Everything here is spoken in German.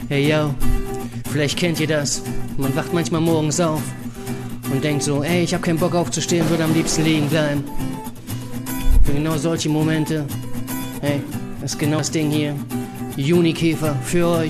Hey yo, vielleicht kennt ihr das. Man wacht manchmal morgens auf und denkt so, ey, ich hab keinen Bock aufzustehen, würde am liebsten liegen bleiben. Für genau solche Momente, hey, das ist genau das Ding hier. Junikäfer für euch.